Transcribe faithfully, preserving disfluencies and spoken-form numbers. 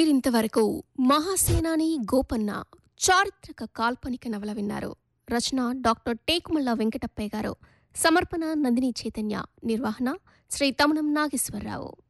మీరింతవరకు మహాసేనాని గోపన్న చారిత్రక కాల్పనిక నవల విన్నారు. రచన డాక్టర్ టేకుమళ్ళ వెంకటప్పయ్య గారు. సమర్పణ నందిని చైతన్య. నిర్వహణ శ్రీ తమనం నాగేశ్వరరావు.